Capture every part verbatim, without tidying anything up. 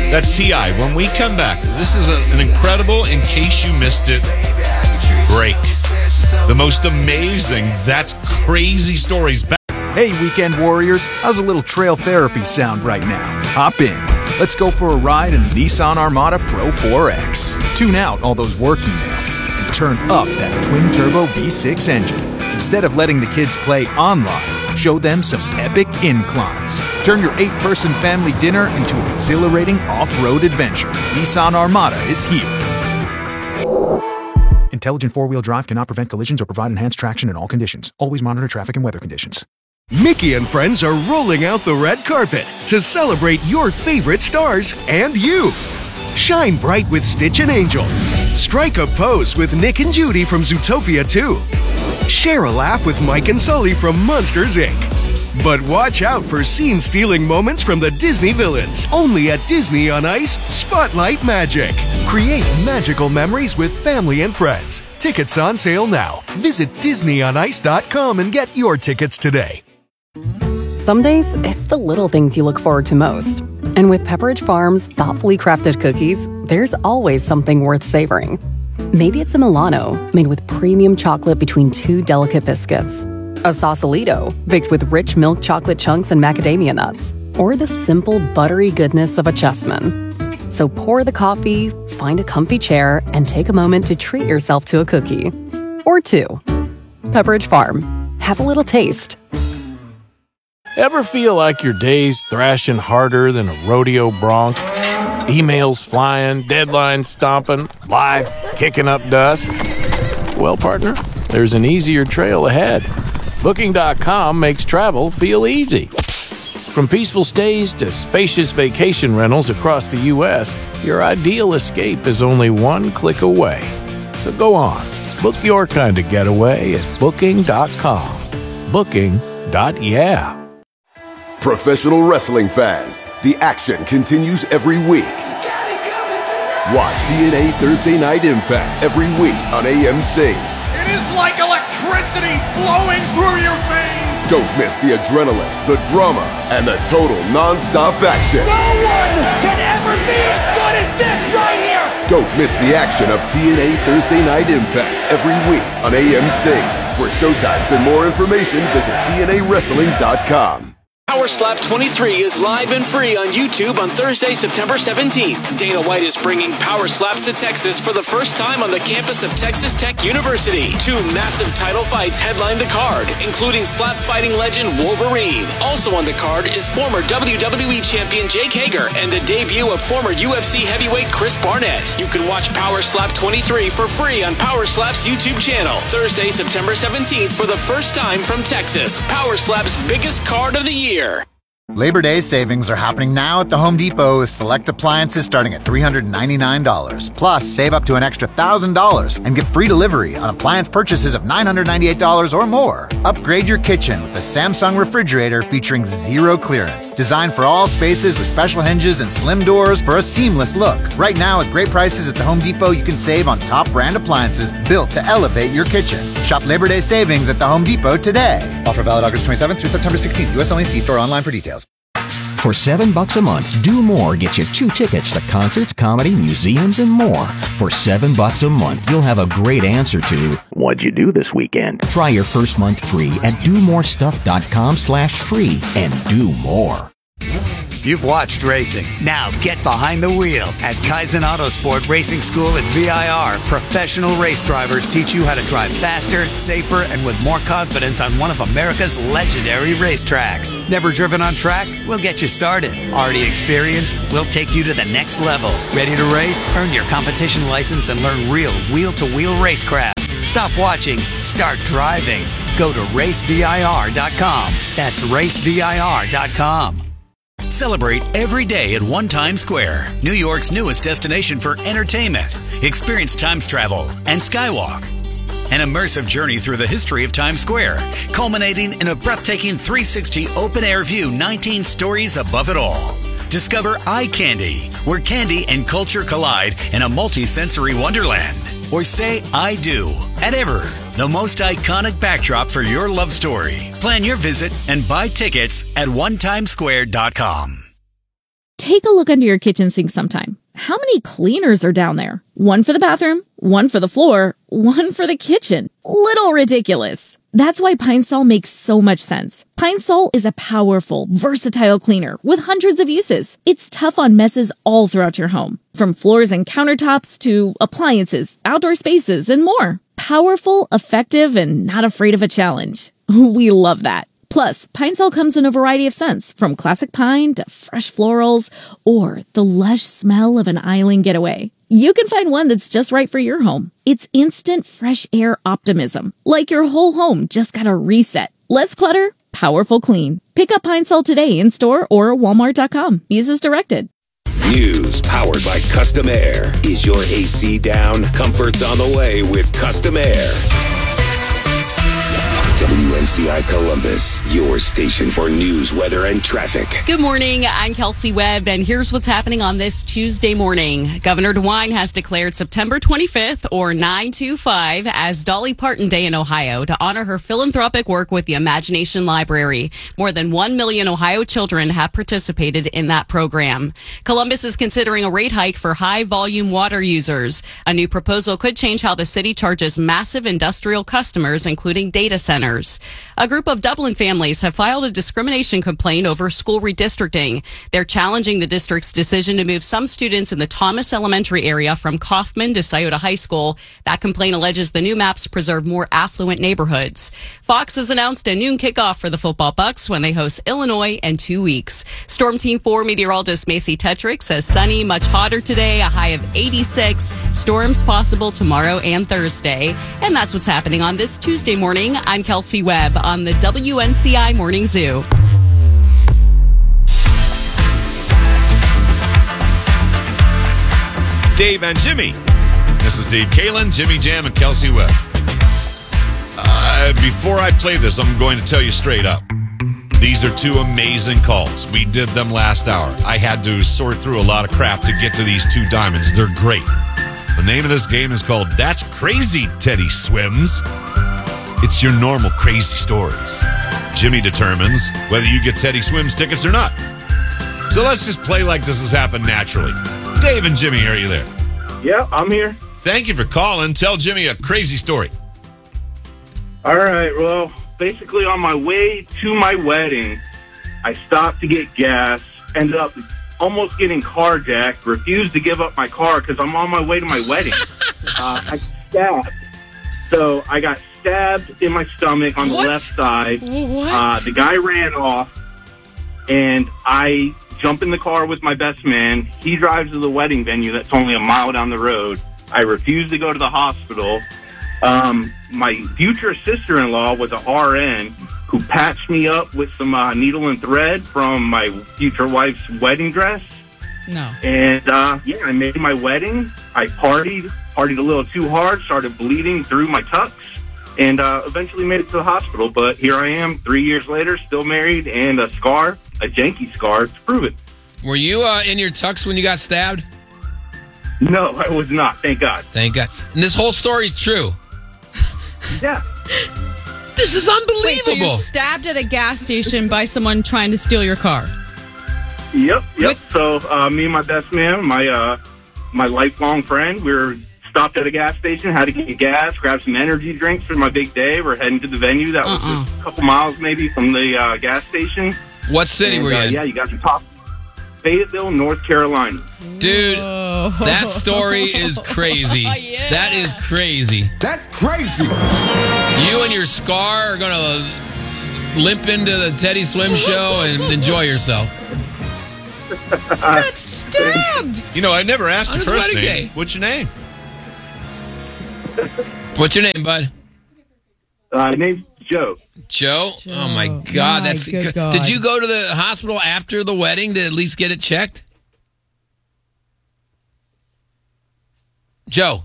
That's T I When we come back, this is a, an incredible, in case you missed it, break. The most amazing, that's crazy stories. Back- Hey, weekend warriors, how's a little trail therapy sound right now? Hop in. Let's go for a ride in the Nissan Armada Pro four X. Tune out all those work emails and turn up that twin-turbo V six engine. Instead of letting the kids play online, show them some epic inclines. Turn your eight-person family dinner into an exhilarating off-road adventure. Nissan Armada is here. Intelligent four-wheel drive cannot prevent collisions or provide enhanced traction in all conditions. Always monitor traffic and weather conditions. Mickey and friends are rolling out the red carpet to celebrate your favorite stars and you. Shine bright with Stitch and Angel. Strike a pose with Nick and Judy from Zootopia two. Share a laugh with Mike and Sully from Monsters, Incorporated. But watch out for scene-stealing moments from the Disney villains. Only at Disney on Ice Spotlight Magic. Create magical memories with family and friends. Tickets on sale now. Visit disney on ice dot com and get your tickets today. Some days, it's the little things you look forward to most. And with Pepperidge Farm's thoughtfully crafted cookies, there's always something worth savoring. Maybe it's a Milano, made with premium chocolate between two delicate biscuits. A Sausalito, baked with rich milk chocolate chunks and macadamia nuts. Or the simple, buttery goodness of a Chessman. So pour the coffee, find a comfy chair, and take a moment to treat yourself to a cookie. Or two. Pepperidge Farm. Have a little taste. Ever feel like your day's thrashing harder than a rodeo bronc? Emails flying, deadlines stomping, life kicking up dust? Well, partner, there's an easier trail ahead. Booking dot com makes travel feel easy. From peaceful stays to spacious vacation rentals across the U S, your ideal escape is only one click away. So go on, book your kind of getaway at Booking dot com. Booking. Yeah. Professional wrestling fans, the action continues every week. Watch T N A Thursday Night Impact every week on A M C. It is like electricity flowing through your veins. Don't miss the adrenaline, the drama, and the total non-stop action. No one can ever be as good as this right here. Don't miss the action of T N A Thursday Night Impact every week on A M C. For showtimes and more information, visit T N A wrestling dot com. Power Slap twenty-three is live and free on YouTube on Thursday, September seventeenth. Dana White is bringing Power Slaps to Texas for the first time on the campus of Texas Tech University. Two massive title fights headline the card, including slap fighting legend Wolverine. Also on the card is former W W E champion Jake Hager and the debut of former U F C heavyweight Chris Barnett. You can watch Power Slap twenty-three for free on Power Slap's YouTube channel. Thursday, September seventeenth for the first time from Texas. Power Slap's biggest card of the year. Labor Day savings are happening now at the Home Depot with select appliances starting at three hundred ninety-nine dollars. Plus, save up to an extra one thousand dollars and get free delivery on appliance purchases of nine hundred ninety-eight dollars or more. Upgrade your kitchen with the Samsung refrigerator featuring zero clearance. Designed for all spaces with special hinges and slim doors for a seamless look. Right now, with great prices at the Home Depot, you can save on top brand appliances built to elevate your kitchen. Shop Labor Day savings at the Home Depot today. Offer valid August twenty-seventh through September sixteenth. U S only. See store online for details. For seven bucks a month, Do More gets you two tickets to concerts, comedy, museums, and more. For seven bucks a month, you'll have a great answer to what'd you do this weekend? Try your first month free at do more stuff dot com slash free and do more. You've watched racing. Now get behind the wheel. At Kaizen Autosport Racing School at V I R, professional race drivers teach you how to drive faster, safer, and with more confidence on one of America's legendary racetracks. Never driven on track? We'll get you started. Already experienced? We'll take you to the next level. Ready to race? Earn your competition license and learn real wheel-to-wheel racecraft. Stop watching. Start driving. Go to race V I R dot com. That's race V I R dot com. Celebrate every day at One Times Square, New York's newest destination for entertainment. Experience Times Travel and Skywalk. An immersive journey through the history of Times Square, culminating in a breathtaking three sixty open-air view, nineteen stories above it all. Discover Eye Candy, where candy and culture collide in a multi-sensory wonderland. Or say I do at Ever, the most iconic backdrop for your love story. Plan your visit and buy tickets at one times square dot com. Take a look under your kitchen sink sometime. How many cleaners are down there? One for the bathroom, one for the floor, one for the kitchen. Little ridiculous. That's why Pine Sol makes so much sense. Pine Sol is a powerful, versatile cleaner with hundreds of uses. It's tough on messes all throughout your home, from floors and countertops to appliances, outdoor spaces, and more. Powerful, effective, and not afraid of a challenge. We love that. Plus, Pine Sol comes in a variety of scents, from classic pine to fresh florals, or the lush smell of an island getaway. You can find one that's just right for your home. It's instant fresh air optimism, like your whole home just got a reset. Less clutter, powerful clean. Pick up Pine Sol today in store or walmart dot com. Use as directed. News powered by Custom Air. Is your A C down? Comfort's on the way with Custom Air. W N C I Columbus, your station for news, weather, and traffic. Good morning. I'm Kelsey Webb, and here's what's happening on this Tuesday morning. Governor DeWine has declared September twenty-fifth, or nine two five, as Dolly Parton Day in Ohio to honor her philanthropic work with the Imagination Library. More than one million Ohio children have participated in that program. Columbus is considering a rate hike for high-volume water users. A new proposal could change how the city charges massive industrial customers, including data centers. A group of Dublin families have filed a discrimination complaint over school redistricting. They're challenging the district's decision to move some students in the Thomas Elementary area from Kaufman to Scioto High School. That complaint alleges the new maps preserve more affluent neighborhoods. Fox has announced a noon kickoff for the football Bucks when they host Illinois in two weeks. Storm Team four meteorologist Macy Tetrick says sunny, much hotter today, a high of eighty-six. Storms possible tomorrow and Thursday. And that's what's happening on this Tuesday morning. I'm Kelsey Webb on the W N C I Morning Zoo. Dave and Jimmy. This is Dave Kalin, Jimmy Jam, and Kelsey Webb. Uh, before I play this, I'm going to tell you straight up. These are two amazing calls. We did them last hour. I had to sort through a lot of crap to get to these two diamonds. They're great. The name of this game is called That's Crazy, Teddy Swims. It's your normal crazy stories. Jimmy determines whether you get Teddy Swims tickets or not. So let's just play like this has happened naturally. Dave and Jimmy, are you there? Yeah, I'm here. Thank you for calling. Tell Jimmy a crazy story. All right, well, basically on my way to my wedding, I stopped to get gas, ended up almost getting carjacked, refused to give up my car because I'm on my way to my wedding. uh, I stabbed. So I got stabbed in my stomach on the What? left side. What? Uh, the guy ran off, and I jump in the car with my best man. He drives to the wedding venue that's only a mile down the road. I refuse to go to the hospital. Um, my future sister-in-law was an R N who patched me up with some uh, needle and thread from my future wife's wedding dress. No. And, uh, yeah, I made my wedding. I partied, partied a little too hard, started bleeding through my tux, and uh, eventually made it to the hospital. But here I am, three years later, still married, and a scar, a janky scar, to prove it. Were you uh, in your tux when you got stabbed? No, I was not, thank God. Thank God. And this whole story is true. Yeah. This is unbelievable. Wait, so you're stabbed at a gas station by someone trying to steal your car? Yep, yep. So uh, me and my best man, my uh, my lifelong friend, we were stopped at a gas station, had to get gas, grab some energy drinks for my big day. We're heading to the venue that was Uh-uh. just a couple miles maybe from the uh, gas station. What city And, were you uh, in? Yeah, you got some top. Fayetteville, North Carolina. Dude, that story is crazy. Yeah. That is crazy. That's crazy. You and your scar are going to limp into the Teddy Swim show and enjoy yourself. Got stabbed. You know, I never asked On your his first wedding name. day. What's your name? What's your name, bud? Uh, name's Joe. Joe? Joe. Oh, my God. My That's good God. Did you go to the hospital after the wedding to at least get it checked? Joe.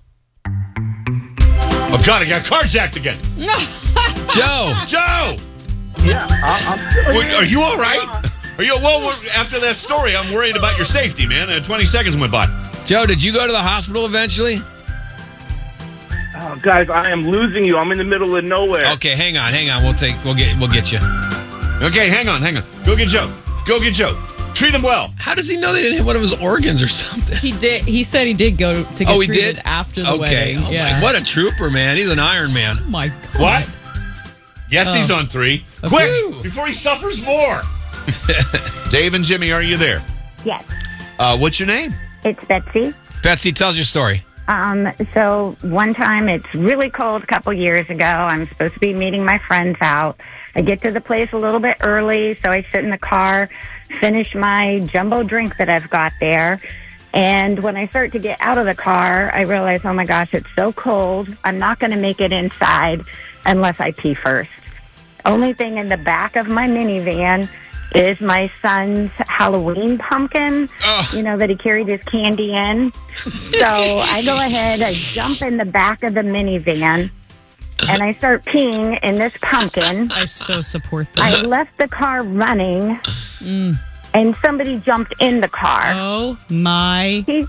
Oh, God, I got carjacked again. Joe. Joe! Yeah, I, I'm still Wait, are you all right? Are you, well, after that story, I'm worried about your safety, man. Uh, twenty seconds went by. Joe, did you go to the hospital eventually? Oh, guys, I am losing you. I'm in the middle of nowhere. Okay, hang on, hang on. We'll take, we'll get, we'll get you. Okay, hang on, hang on. Go get Joe. Go get Joe. treat him well. How does he know they didn't hit one of his organs or something? He did. He said he did go to get oh, he treated did? after the okay. wedding. Oh yeah. my, what a trooper, man. He's an Iron Man. Oh, my God. What? Yes, Oh. he's on three. Okay. Quick, before he suffers more. Dave and Jimmy, are you there? Yes, Uh, what's your name? it's Betsy. Betsy, tells your story. Um, so one time, it's really cold a couple years ago. I'm supposed to be meeting my friends out. I get to the place a little bit early, so I sit in the car, finish my jumbo drink that I've got there. And when I start to get out of the car, I realize, oh my gosh, it's so cold. I'm not going to make it inside unless I pee first. Only thing in the back of my minivan is my son's Halloween pumpkin, you know, that he carried his candy in. So I go ahead, I jump in the back of the minivan, and I start peeing in this pumpkin. I so support that. I left the car running, Mm. and somebody jumped in the car. Oh, my. He,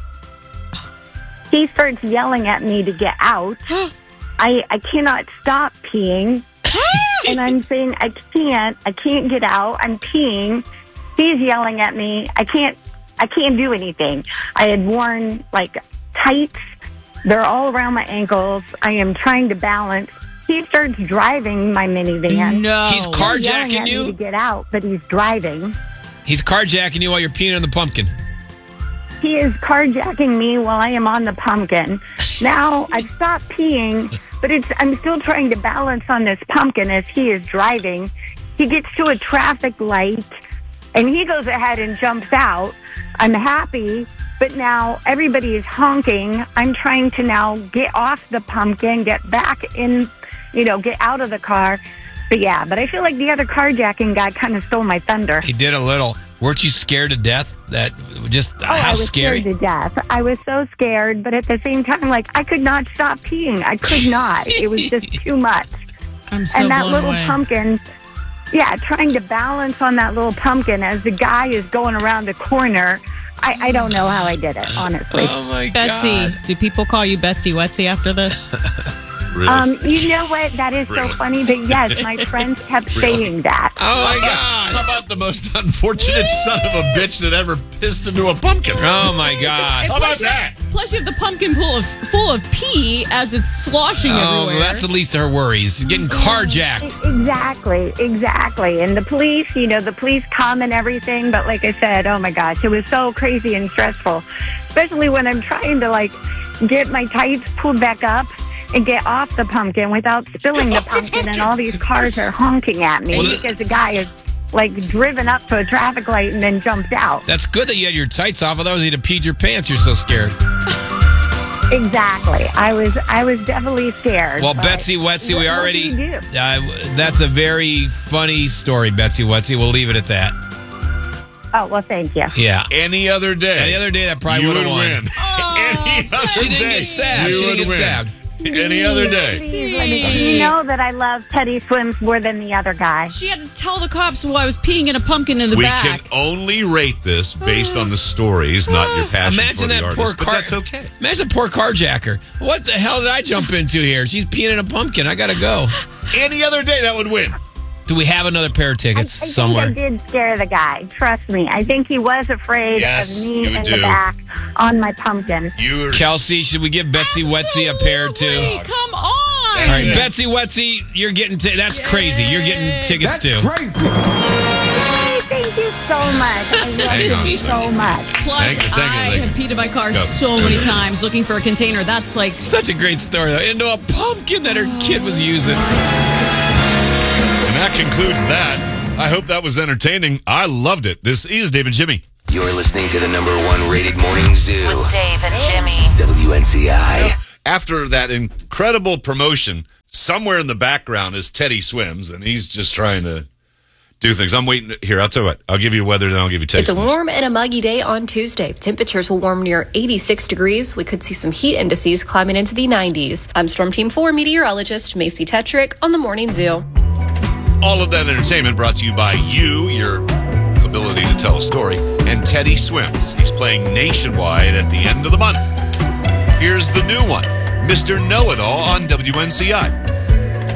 he starts yelling at me to get out. I, I cannot stop peeing. And I'm saying, I can't, I can't get out. I'm peeing. He's yelling at me. I can't, I can't do anything. I had worn like tights. They're all around my ankles. I am trying to balance. He starts driving my minivan. No. He's carjacking yelling at you? me to get out, but he's driving. He's carjacking you while you're peeing in the pumpkin. He is carjacking me while I am on the pumpkin. Now I've stopped peeing, but it's I'm still trying to balance on this pumpkin as he is driving. He gets to a traffic light, and he goes ahead and jumps out. I'm happy, but now everybody is honking. I'm trying to now get off the pumpkin, get back in, you know, get out of the car. But yeah, but I feel like the other carjacking guy kind of stole my thunder. He did a little. Weren't you scared to death? That just Oh, how I was scary? scared to death. I was so scared, but at the same time, like, I could not stop peeing. I could not. It was just too much. I'm so and that blown little away. pumpkin, yeah, trying to balance on that little pumpkin as the guy is going around the corner. I, I don't know how I did it, honestly. Oh, my Betsy, God. do people call you Betsy Wetsy after this? Really? Um, you know what? That is Really? so funny. But yes, my friends kept Really? saying that. Oh, my How God. about the most unfortunate son of a bitch that ever pissed into a pumpkin? Oh, my God. How about that? Plus, you have the pumpkin full of full of pee as it's sloshing Oh, everywhere. that's the least of her worries. He's getting carjacked. Exactly, exactly. And the police, you know, the police come and everything. But like I said, oh my gosh, it was so crazy and stressful, especially when I'm trying to like get my tights pulled back up and get off the pumpkin without spilling the pumpkin. And all these cars are honking at me Well, the- because the guy is like driven up to a traffic light and then jumped out. That's good that you had your tights off. Otherwise, you'd have peed your pants. You're so scared. Exactly. I was, I was definitely scared. Well, but Betsy Wetsy, we what- what already. do you do? Uh, that's a very funny story, Betsy Wetsy. We'll leave it at that. Oh, well, thank you. Yeah. Any other day. Any other day, that probably you would have would won. win. Any other She didn't day, get stabbed. you She didn't would get win. stabbed. Any other day. Please let me- You know that I love Teddy Swims more than the other guy. She had to tell the cops while I was peeing in a pumpkin in the We back. can only rate this based on the stories, not your passion Imagine for the that artist. poor but car. that's okay. Imagine a poor carjacker. What the hell did I jump into here? She's peeing in a pumpkin. I gotta go. Any other day, that would win. Do we have another pair of tickets I think somewhere? I did scare the guy. Trust me. I think he was afraid Yes, of me you in do. the back on my pumpkin. You are Kelsey, should we give Betsy Wetsy a pair too? Come on. All right, Betsy Wetsy, you're getting t- that's crazy. You're getting tickets too. Hey, thank you so much. I love Hang on a you second. so much. Plus, Thank you, thank you, I thank you. have peed in my car Go. so many times looking for a container. That's like Such a great story though. Into a pumpkin that her kid was using. And that concludes that. I hope that was entertaining. I loved it. This is Dave and Jimmy. You're listening to the number one rated morning zoo. With Dave and Jimmy. W N C I. After that incredible promotion, somewhere in the background is Teddy Swims, and he's just trying to do things. I'm waiting. Here, I'll tell you what. I'll give you weather, then I'll give you It's text. a warm and a muggy day on Tuesday. Temperatures will warm near eighty-six degrees. We could see some heat indices climbing into the nineties. I'm Storm Team four meteorologist Macy Tetrick on the Morning Zoo. All of that entertainment brought to you by you, your ability to tell a story, and Teddy Swims. He's playing nationwide at the end of the month. Here's the new one, Mister Know-It-All on W N C I.